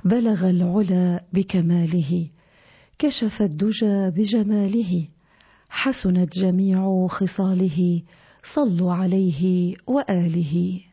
بلغ العلا بكماله، كشف الدجى بجماله، حسنت جميع خصاله، صلوا عليه وآله.